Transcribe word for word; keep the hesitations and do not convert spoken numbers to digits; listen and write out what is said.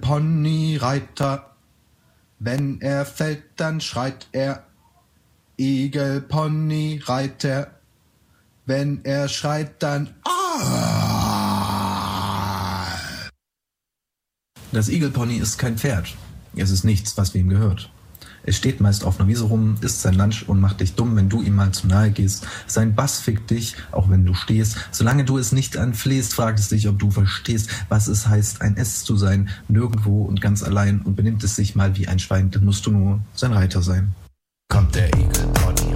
Igelponyreiter. Wenn er fällt, dann schreit er. Igelponyreiter. Wenn er schreit, dann ah! Das Igelpony ist kein Pferd. Es ist nichts, was wem gehört. Es steht meist auf einer Wiese rum, isst sein Lunch und macht dich dumm, wenn du ihm mal zu nahe gehst. Sein Bass fickt dich, auch wenn du stehst. Solange du es nicht anflehst, fragt es dich, ob du verstehst, was es heißt, ein S zu sein, nirgendwo und ganz allein. Und benimmt es sich mal wie ein Schwein, dann musst du nur sein Reiter sein. Kommt der Igelpony